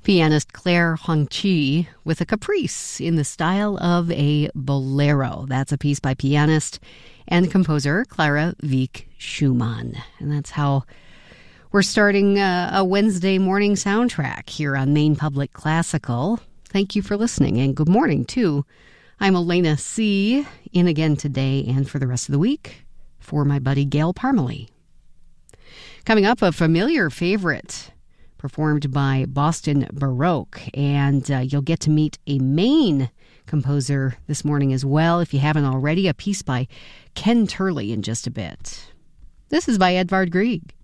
Pianist Claire Hongqi with a caprice in the style of a bolero. That's a piece by pianist and composer Clara Wieck Schumann. And that's how we're starting a Wednesday morning soundtrack here on Maine Public Classical. Thank you for listening, and good morning, too. I'm Elena C., in again today and for the rest of the week for my buddy Gail Parmalee. Coming up, a familiar favorite performed by Boston Baroque, and you'll get to meet a Maine composer this morning as well, if you haven't already, a piece by Ken Turley in just a bit. This is by Edvard Grieg.